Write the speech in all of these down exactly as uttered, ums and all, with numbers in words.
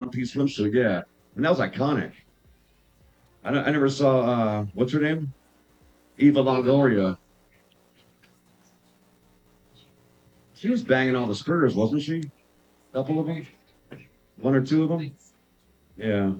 one-piece swimsuit, yeah. And that was iconic. I, I never saw, uh, what's her name? Eva Longoria. She was banging all the Spurs, wasn't she? A couple of them? One or two of them? Yeah.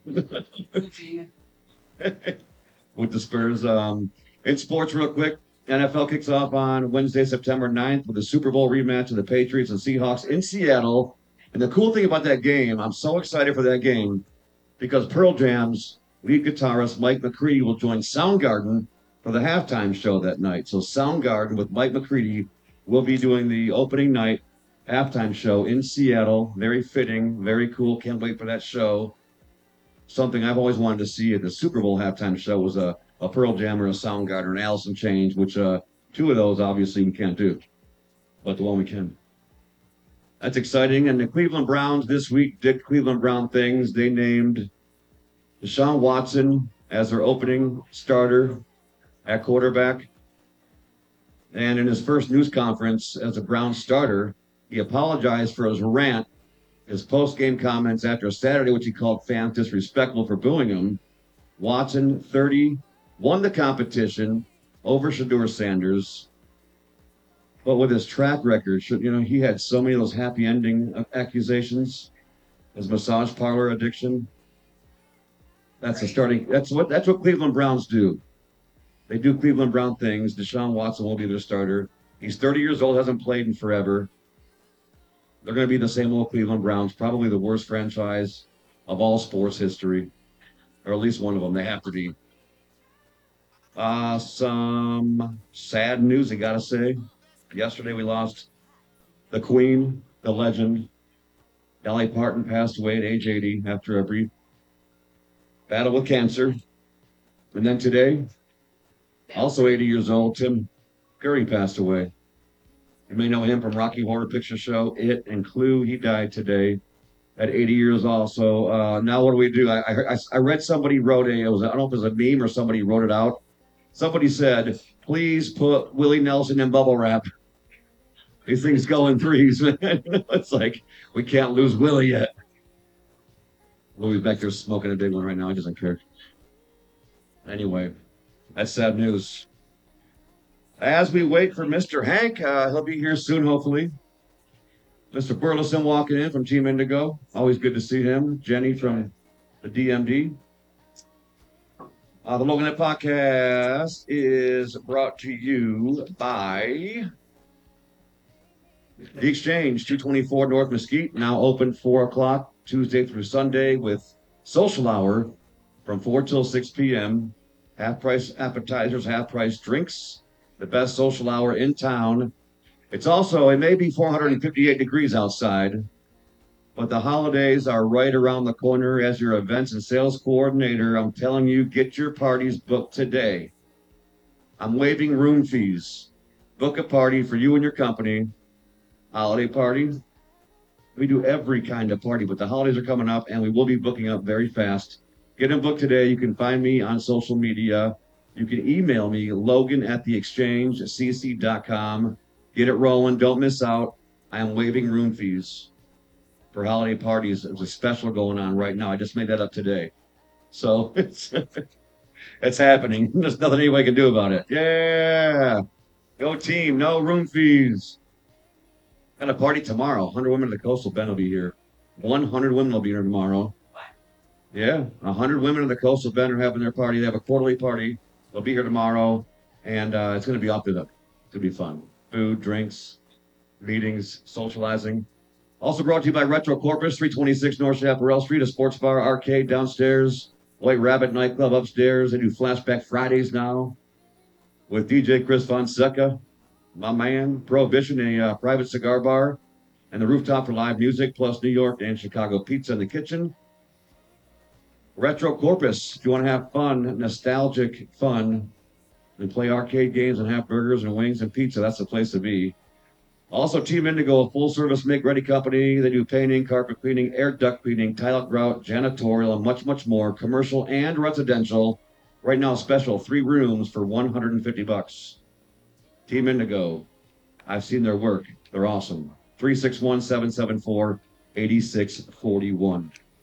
With the Spurs. Um, in sports, real quick, N F L kicks off on Wednesday, September ninth, with the Super Bowl rematch of the Patriots and Seahawks in Seattle. And the cool thing about that game, I'm so excited for that game because Pearl Jam's lead guitarist Mike McCready will join Soundgarden for the halftime show that night. So Soundgarden with Mike McCready will be doing the opening night halftime show in Seattle. Very fitting, very cool. Can't wait for that show. Something I've always wanted to see at the Super Bowl halftime show was a, a Pearl Jam or a Soundgarden or an Alice in Chains, which uh, two of those obviously we can't do, but the one we can. That's exciting. And the Cleveland Browns this week did Cleveland Brown things. They named Deshaun Watson as their opening starter at quarterback. And in his first news conference as a Brown starter, he apologized for his rant, his post-game comments after Saturday, which he called fans disrespectful for booing him. Watson, thirty, won the competition over Shedeur Sanders. But with his track record, you know, he had so many of those happy ending accusations, his massage parlor addiction. That's a starting. That's what that's what Cleveland Browns do. They do Cleveland Brown things. Deshaun Watson will be their starter. He's thirty years old, hasn't played in forever. They're going to be the same old Cleveland Browns, probably the worst franchise of all sports history, or at least one of them. They have to be. Uh, some sad news, I got to say. Yesterday we lost the Queen, the legend. Dolly Parton passed away at age eighty after a brief battle with cancer. And then today, also eighty years old, Tim Curry passed away. You may know him from Rocky Horror Picture Show, It, and Clue. He died today at eighty years also. Uh, now what do we do? I, I, I read somebody wrote a, it was, I don't know if it was a meme or somebody wrote it out. Somebody said, please put Willie Nelson in bubble wrap. These things go in threes, man. It's like, we can't lose Willie yet. Willie's back there smoking a big one right now. He doesn't care. Anyway, that's sad news. As we wait for Mister Hank, uh, he'll be here soon, hopefully. Mister Burleson walking in from Team Indigo. Always good to see him. Jenny from the D M D. Uh, the Logan Net Podcast is brought to you by The Exchange, two twenty-four North Mesquite, now open four o'clock Tuesday through Sunday with social hour from four till six p.m. Half-price appetizers, half-price drinks. The best social hour in town. It's also, it may be four hundred fifty-eight degrees outside, but the holidays are right around the corner. As your events and sales coordinator, I'm telling you, get your parties booked today. I'm waiving room fees. Book a party for you and your company. Holiday party. We do every kind of party, but the holidays are coming up and we will be booking up very fast. Get them booked today. You can find me on social media. You can email me, Logan at the exchange c c dot com. Get it rolling. Don't miss out. I am waiving room fees for holiday parties. There's a special going on right now. I just made that up today. So it's it's happening. There's nothing anybody can do about it. Yeah. Go team. No room fees. Got a party tomorrow. one hundred women of the Coastal Bend will be here. one hundred women will be here tomorrow. Yeah. one hundred women of the Coastal Bend are having their party. They have a quarterly party. They'll be here tomorrow. And uh, it's going to be off to them. It's going to be fun. Food, drinks, meetings, socializing. Also brought to you by Retro Corpus, three twenty-six North Chaparral Street, a sports bar arcade downstairs, White Rabbit nightclub upstairs. They do Flashback Fridays now with D J Chris Fonseca, my man. Prohibition, a uh, private cigar bar, and the rooftop for live music, plus New York and Chicago pizza in the kitchen. Retro Corpus, if you want to have fun, nostalgic fun, and play arcade games and have burgers and wings and pizza, that's the place to be. Also, Team Indigo, a full-service make-ready company. They do painting, carpet cleaning, air duct cleaning, tile grout, janitorial, and much, much more, commercial and residential. Right now, special, three rooms for one hundred fifty bucks. Team Indigo, I've seen their work. They're awesome. three six one, seven seven four, eight six four one.